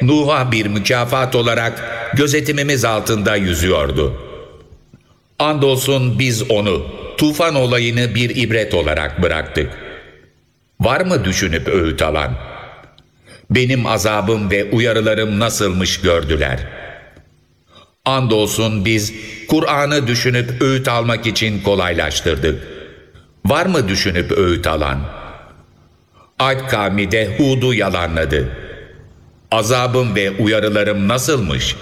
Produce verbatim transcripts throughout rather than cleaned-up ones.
Nuh'a bir mükafat olarak gözetimimiz altında yüzüyordu. Andolsun biz onu, tufan olayını bir ibret olarak bıraktık. Var mı düşünüp öğüt alan? Benim azabım ve uyarılarım nasılmış gördüler. Andolsun biz Kur'an'ı düşünüp öğüt almak için kolaylaştırdık. Var mı düşünüp öğüt alan? Ad kavmi de Hud'u yalanladı. Azabım ve uyarılarım nasılmış?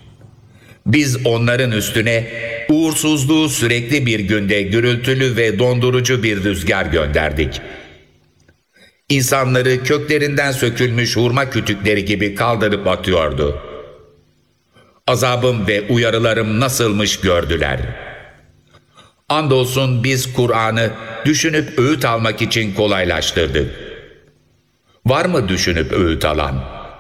Biz onların üstüne uğursuzluğu sürekli bir günde gürültülü ve dondurucu bir rüzgar gönderdik. İnsanları köklerinden sökülmüş hurma kütükleri gibi kaldırıp atıyordu. Azabım ve uyarılarım nasılmış gördüler. Andolsun biz Kur'an'ı düşünüp öğüt almak için kolaylaştırdık. Var mı düşünüp öğüt alan?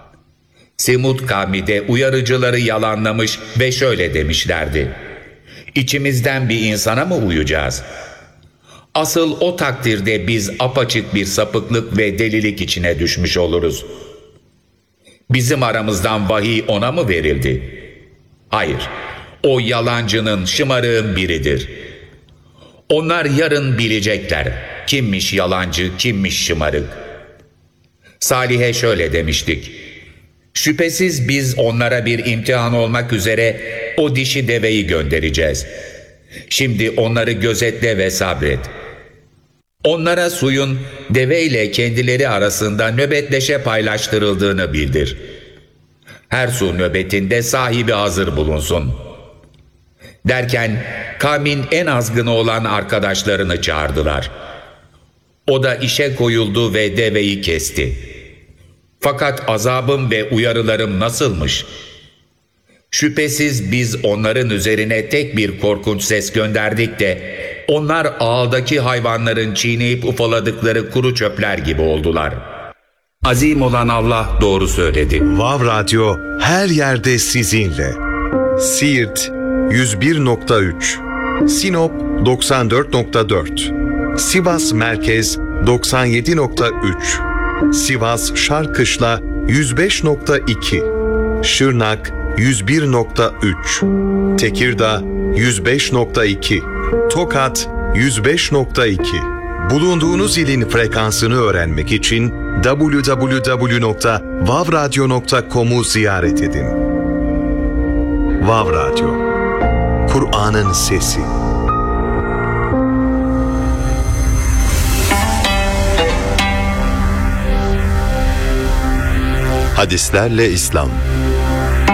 Semud kavmi de uyarıcıları yalanlamış ve şöyle demişlerdi: İçimizden bir insana mı uyacağız? Asıl o takdirde biz apaçık bir sapıklık ve delilik içine düşmüş oluruz. Bizim aramızdan vahiy ona mı verildi? Hayır, o yalancının, şımarığın biridir. Onlar yarın bilecekler kimmiş yalancı, kimmiş şımarık. Salih'e şöyle demiştik: Şüphesiz biz onlara bir imtihan olmak üzere o dişi deveyi göndereceğiz. Şimdi onları gözetle ve sabret. Onlara suyun deve ile kendileri arasında nöbetleşe paylaştırıldığını bildir. Her su nöbetinde sahibi hazır bulunsun. Derken kavmin en azgını olan arkadaşlarını çağırdılar. O da işe koyuldu ve deveyi kesti. Fakat azabım ve uyarılarım nasılmış? Şüphesiz biz onların üzerine tek bir korkunç ses gönderdik de onlar ağıldaki hayvanların çiğneyip ufaladıkları kuru çöpler gibi oldular. Azim olan Allah doğru söyledi. Vav Radyo her yerde sizinle. Siirt yüz bir nokta üç, Sinop doksan dört nokta dört, Sivas Merkez doksan yedi nokta üç, Sivas Şarkışla yüz beş nokta iki, Şırnak yüz bir nokta üç, Tekirdağ yüz beş nokta iki, Tokat yüz beş nokta iki. Bulunduğunuz ilin frekansını öğrenmek için double-u double-u double-u nokta vav radyo nokta com'u ziyaret edin. Vav Radyo, Kur'an'ın sesi. Hadislerle İslam.